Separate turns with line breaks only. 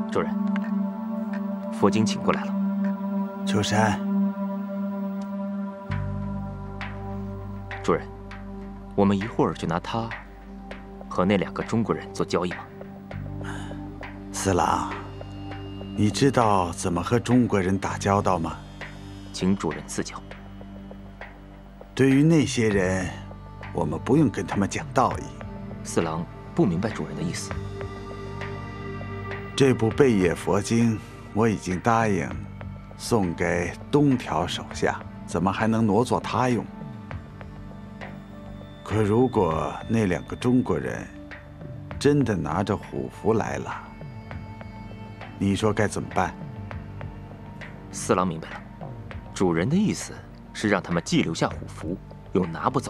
主人，佛经请过来了。
秋山，
主人，我们一会儿就拿他和那2个中国人做交易吗？
四郎，你知道怎么和中国人打交道吗？
请主人赐教。
对于那些人，我们不用跟他们讲道义。
四郎不明白主人的意思。
这部贝叶佛经我已经答应送给东条手下，怎么还能挪作他用？可如果那2个中国人真的拿着虎符来了，你说该怎么办？
四郎明白了，主人的意思是让他们既留下虎符，又拿不走